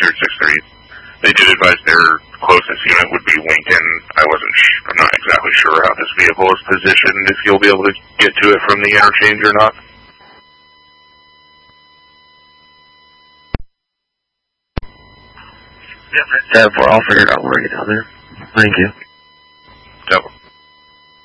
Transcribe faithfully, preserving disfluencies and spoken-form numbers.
zero six three. They did advise their closest unit would be Lincoln. I wasn't sh I'm not exactly sure how this vehicle is positioned, if you'll be able to get to it from the interchange or not. Yeah, we're all figured out when we get down there. Thank you.